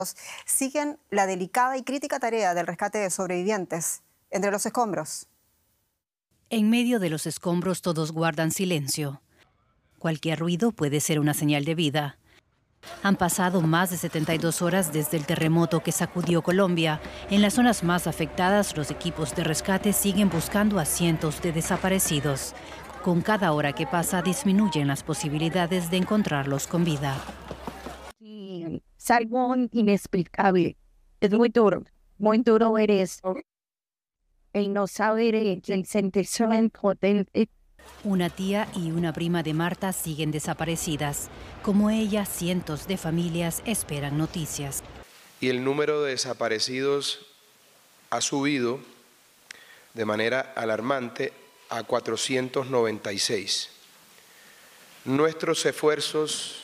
siguen la delicada y crítica tarea del rescate de sobrevivientes entre los escombros. En medio de los escombros todos guardan silencio. Cualquier ruido puede ser una señal de vida. Han pasado más de 72 horas desde el terremoto que sacudió Colombia. En las zonas más afectadas, los equipos de rescate siguen buscando a cientos de desaparecidos. Con cada hora que pasa, disminuyen las posibilidades de encontrarlos con vida. Sí, es algo inexplicable. Es muy duro ver eso. El no saber, el sentirse impotente. Una tía y una prima de Marta siguen desaparecidas. Como ella, cientos de familias esperan noticias. Y el número de desaparecidos ha subido de manera alarmante a 496. Nuestros esfuerzos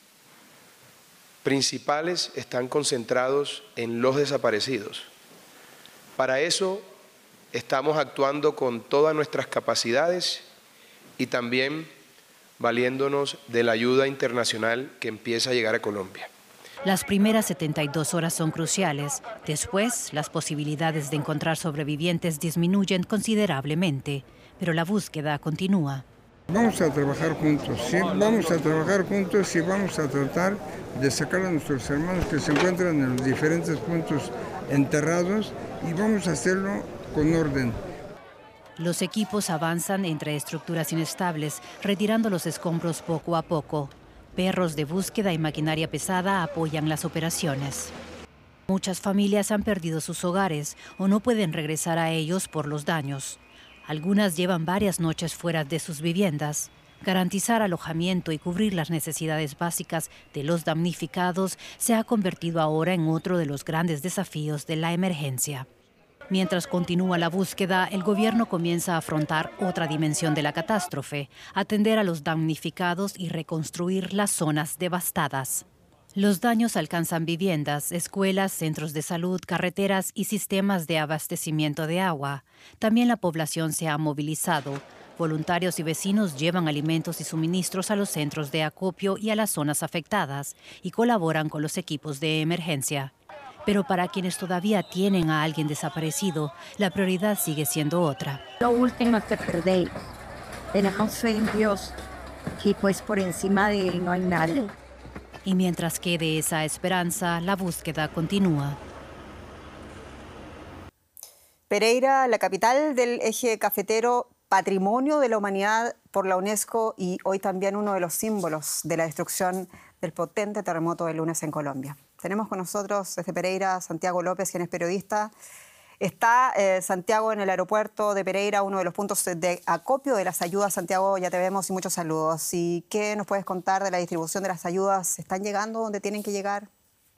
principales están concentrados en los desaparecidos. Para eso estamos actuando con todas nuestras capacidades y también valiéndonos de la ayuda internacional que empieza a llegar a Colombia. Las primeras 72 horas son cruciales. Después, las posibilidades de encontrar sobrevivientes disminuyen considerablemente, pero la búsqueda continúa. Vamos a trabajar juntos, ¿sí? Vamos a trabajar juntos y vamos a tratar de sacar a nuestros hermanos que se encuentran en los diferentes puntos enterrados y vamos a hacerlo con orden. Los equipos avanzan entre estructuras inestables, retirando los escombros poco a poco. Perros de búsqueda y maquinaria pesada apoyan las operaciones. Muchas familias han perdido sus hogares o no pueden regresar a ellos por los daños. Algunas llevan varias noches fuera de sus viviendas. Garantizar alojamiento y cubrir las necesidades básicas de los damnificados se ha convertido ahora en otro de los grandes desafíos de la emergencia. Mientras continúa la búsqueda, el gobierno comienza a afrontar otra dimensión de la catástrofe, atender a los damnificados y reconstruir las zonas devastadas. Los daños alcanzan viviendas, escuelas, centros de salud, carreteras y sistemas de abastecimiento de agua. También la población se ha movilizado. Voluntarios y vecinos llevan alimentos y suministros a los centros de acopio y a las zonas afectadas y colaboran con los equipos de emergencia. Pero para quienes todavía tienen a alguien desaparecido, la prioridad sigue siendo otra. Lo último que perdí. Tenemos fe en Dios y pues por encima de él no hay nada. Y mientras quede esa esperanza, la búsqueda continúa. Pereira, la capital del eje cafetero, Patrimonio de la Humanidad por la UNESCO y hoy también uno de los símbolos de la destrucción del potente terremoto del lunes en Colombia. Tenemos con nosotros desde Pereira Santiago López, quien es periodista. Está Santiago en el aeropuerto de Pereira, uno de los puntos de acopio de las ayudas. Santiago, ya te vemos y muchos saludos. ¿Y qué nos puedes contar de la distribución de las ayudas? ¿Están llegando donde tienen que llegar?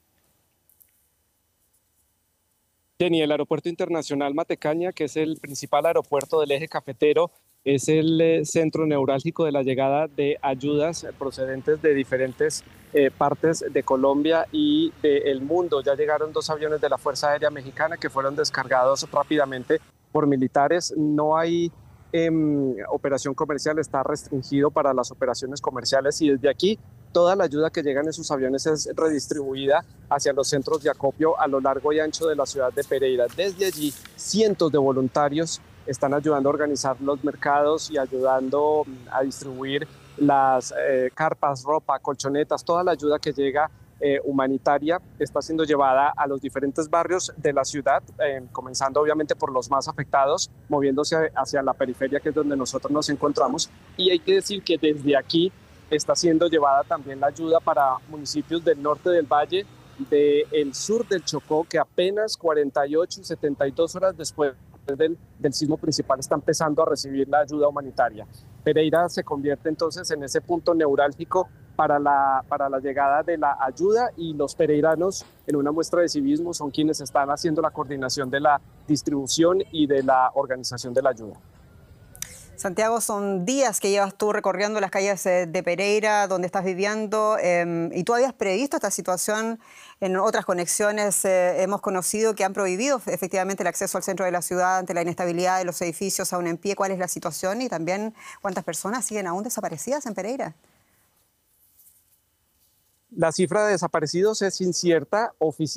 Jenny, el Aeropuerto Internacional Matecaña, que es el principal aeropuerto del eje cafetero, es el centro neurálgico de la llegada de ayudas procedentes de diferentes partes de Colombia y del mundo. Ya llegaron 2 aviones de la Fuerza Aérea Mexicana que fueron descargados rápidamente por militares. No hay operación comercial, está restringido para las operaciones comerciales y desde aquí toda la ayuda que llega en esos aviones es redistribuida hacia los centros de acopio a lo largo y ancho de la ciudad de Pereira. Desde allí, cientos de voluntarios están ayudando a organizar los mercados y ayudando a distribuir las carpas, ropa, colchonetas, toda la ayuda que llega humanitaria está siendo llevada a los diferentes barrios de la ciudad, comenzando obviamente por los más afectados, moviéndose hacia la periferia, que es donde nosotros nos encontramos. Y hay que decir que desde aquí está siendo llevada también la ayuda para municipios del norte del valle, del sur del Chocó, que apenas 48 y 72 horas después del sismo principal está empezando a recibir la ayuda humanitaria. Pereira se convierte entonces en ese punto neurálgico para la llegada de la ayuda, y los pereiranos, en una muestra de civismo, son quienes están haciendo la coordinación de la distribución y de la organización de la ayuda. Santiago, son días que llevas tú recorriendo las calles de Pereira, donde estás viviendo, y tú habías previsto esta situación en otras conexiones. Hemos conocido que han prohibido efectivamente el acceso al centro de la ciudad ante la inestabilidad de los edificios aún en pie. ¿Cuál es la situación y también cuántas personas siguen aún desaparecidas en Pereira? La cifra de desaparecidos es incierta.